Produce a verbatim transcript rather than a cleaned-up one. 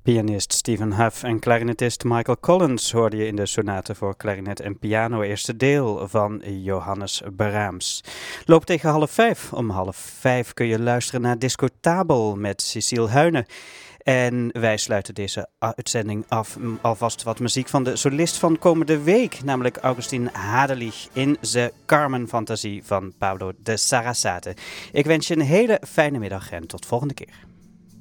Pianist Stephen Huff en klarinetist Michael Collins hoorde je in de sonate voor klarinet en piano eerste deel van Johannes Brahms. Loop tegen half vijf. Om half vijf kun je luisteren naar Discotabel met Cecile Huyne. En wij sluiten deze uitzending af alvast wat muziek van de solist van komende week, namelijk Augustin Hadelich in de Carmen-fantasie van Pablo de Sarasate. Ik wens je een hele fijne middag en tot volgende keer.